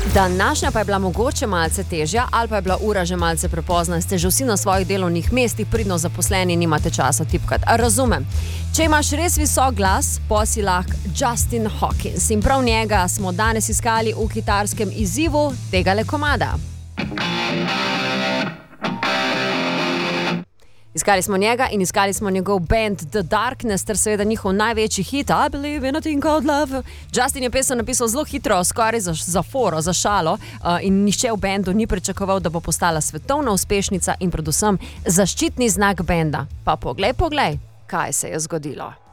Današnja pa je bila mogoče malce težja ali pa je bila ura že malce prepozna. Ste že vsi na svojih delovnih mestih, pridno zaposleni, nimate časa tipkati. Razumem. Če imaš res visok glas, si lahko Justin Hawkins. In prav njega smo danes iskali v kitarskem izzivu tegale komada. Iskali smo njega in iskali smo njegov band The Darkness, ter seveda njihov največji hit I Believe in a Thing Called Love. Justin je pesem napisal zelo hitro, skoraj za foro, za šalo, in nihče v bendu ni pričakoval, da bo postala svetovna uspešnica in predvsem zaščitni znak benda. Pa poglej, kaj se je zgodilo.